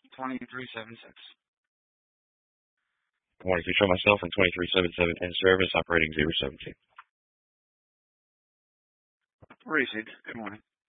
2376. Good morning. Control myself in 2377 in service, operating 017. Received. Good morning.